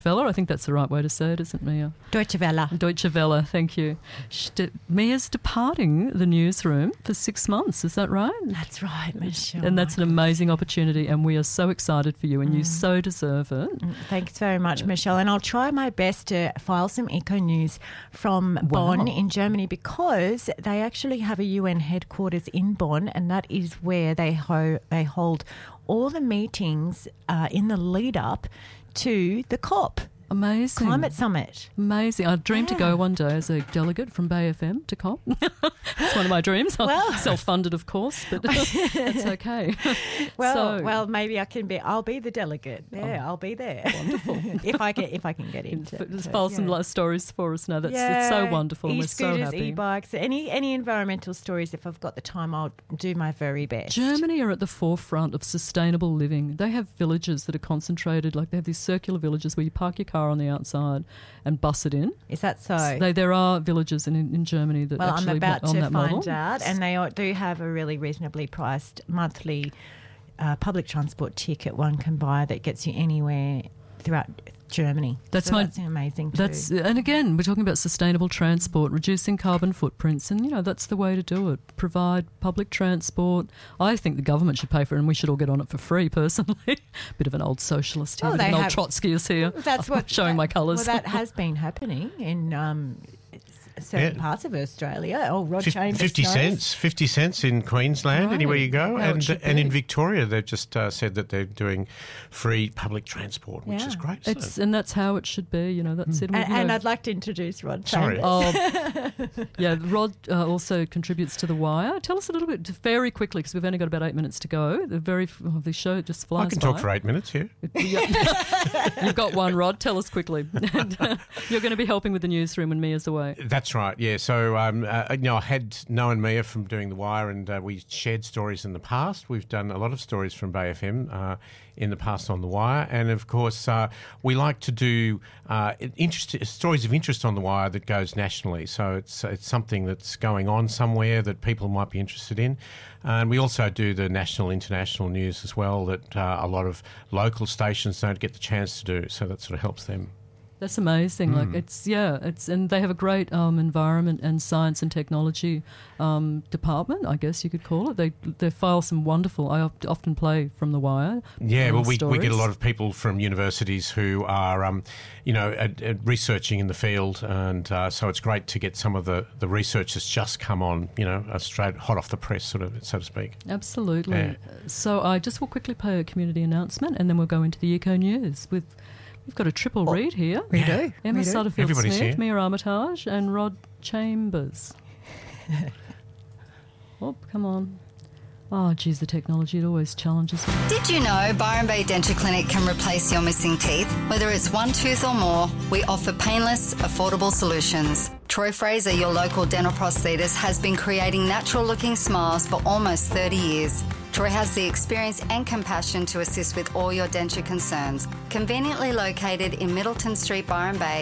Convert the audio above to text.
Welle. I think that's the right way to say it, isn't Mia? Deutsche Welle. Deutsche Welle, thank you. Mia's departing the newsroom for 6 months, is that right? That's right, Michelle. And that's an amazing opportunity, and we are so excited for you, and you so deserve it. Thanks very much, Michelle. And I'll try my best to file some eco news from Bonn in Germany, because they actually have a UN headquarters in Bonn, and that is where they hold all the meetings in the lead up to the COP. Amazing. Climate Summit. Amazing. I dreamed to go one day as a delegate from Bay FM to COP. It's one of my dreams. Well, self-funded, of course, but it's okay. Well, maybe I'll be the delegate. Yeah, I'll be there. Wonderful. if I can get into it. Just file some stories for us now. It's so wonderful. We're so happy. E-bikes, any environmental stories. If I've got the time, I'll do my very best. Germany are at the forefront of sustainable living. They have villages that are concentrated, like they have these circular villages where you park your car on the outside and bus it in. Is that so? There are villages in Germany that actually I'm about on to that find model. out, and they do have a really reasonably priced monthly public transport ticket one can buy that gets you anywhere throughout Germany. That's amazing too. And again, we're talking about sustainable transport, reducing carbon footprints, and that's the way to do it. Provide public transport. I think the government should pay for it, and we should all get on it for free. Personally, bit of an old socialist here, bit of an old Trotskyist here. That's what showing my colours. Well, that has been happening in certain parts of Australia. Oh, Rod Chambers 50 cents in Queensland, anywhere you go. And in Victoria, they've just said that they're doing free public transport, which is great. And that's how it should be, that's it. And I'd like to introduce Rod Chambers. Rod also contributes to The Wire. Tell us a little bit, very quickly, because we've only got about 8 minutes to go. The show just flies by. I can talk for 8 minutes, yeah. You've got one, Rod. Tell us quickly. You're going to be helping with the newsroom when Mia's away. That's right, yeah. So, I had known Mia from doing The Wire, and we shared stories in the past. We've done a lot of stories from Bay FM in the past on The Wire, and of course, we like to do stories of interest on The Wire that goes nationally. So it's something that's going on somewhere that people might be interested in. And we also do the national, international news as well that a lot of local stations don't get the chance to do. So that sort of helps them. That's amazing. And they have a great environment and science and technology department, I guess you could call it. They file some wonderful. I often play from The Wire. Yeah, well, we get a lot of people from universities who are, researching in the field, and so it's great to get some of the research that's just come on, straight hot off the press, so to speak. Absolutely. Yeah. So I just will quickly play a community announcement, and then we'll go into the Eco News with. We've got a triple read here. We do. Emma Sutterfield-Smith, here. Mia Armitage and Rod Chambers. Come on. Oh, geez, the technology, it always challenges me. Did you know Byron Bay Denture Clinic can replace your missing teeth? Whether it's one tooth or more, we offer painless, affordable solutions. Troy Fraser, your local dental prosthetist, has been creating natural-looking smiles for almost 30 years. Troy has the experience and compassion to assist with all your denture concerns. Conveniently located in Middleton Street, Byron Bay,